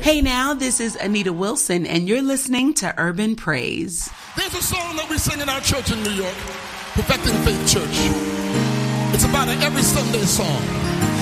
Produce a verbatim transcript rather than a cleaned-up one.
Hey now, this is Anita Wilson, and you're listening to Urban Praise. There's a song that we sing in our church in New York, Perfecting Faith Church. It's about an every Sunday song.